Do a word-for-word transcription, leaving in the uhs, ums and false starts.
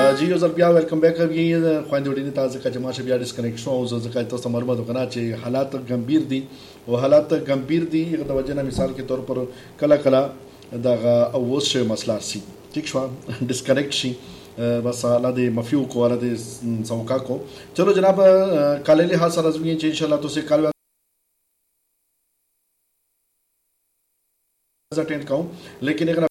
جی یو ځل بیا ویلکم بیک کوي خويندې وړي تاسو ځکه چې ماشه بیا ډیسکنیکټ شو او ځکه تاسو معلومات وکړه چې حالات ګمبیر دي او حالات ګمبیر دي د وجنه مثال کے طور پر کلا کلا دغه اوس شی مسله سي ٹھیک شو ډیسکنیکټ شي بس على دي مفيو کو على دي سوکاکو چلو جناب کال له حاصل ازمي چې ان شاء الله تاسو کال اٹینڈ کاؤں لیکن